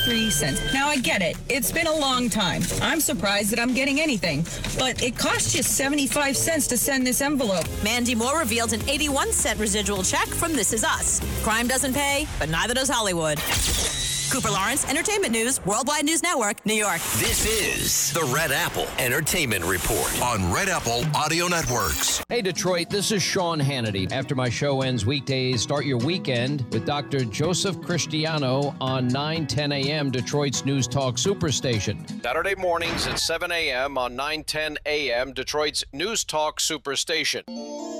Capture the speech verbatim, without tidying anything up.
three cents. Now, I get it. It's been a long time. I'm surprised that I'm getting anything. But it cost you seventy-five cents to send this envelope. Mandy Moore revealed an eighty-one cent residual check from This Is Us. Crime doesn't pay, but neither does Hollywood. Cooper Lawrence, Entertainment News, Worldwide News Network, New York. This is the Red Apple Entertainment Report on Red Apple Audio Networks. Hey, Detroit, this is Sean Hannity. After my show ends weekdays, start your weekend with Doctor Joseph Cristiano on nine ten a.m., Detroit's News Talk Superstation. Saturday mornings at seven a.m. on nine ten a.m., Detroit's News Talk Superstation.